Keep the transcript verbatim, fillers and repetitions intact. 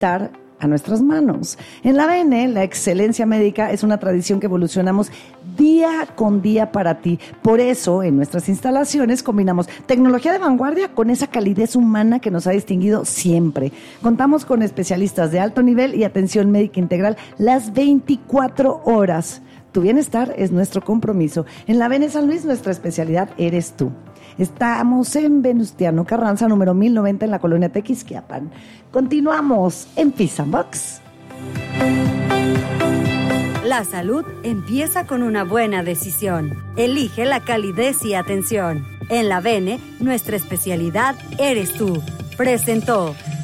estar a nuestras manos. En la B N, la excelencia médica es una tradición que evolucionamos día con día para ti. Por eso, en nuestras instalaciones combinamos tecnología de vanguardia con esa calidez humana que nos ha distinguido siempre. Contamos con especialistas de alto nivel y atención médica integral las veinticuatro horas. Tu bienestar es nuestro compromiso. En la B N San Luis, nuestra especialidad eres tú. Estamos en Venustiano Carranza, número mil noventa, en la colonia Tequisquiapan. Continuamos en Pizza Box. La salud empieza con una buena decisión. Elige la calidez y atención. En la B N, nuestra especialidad eres tú. Presentó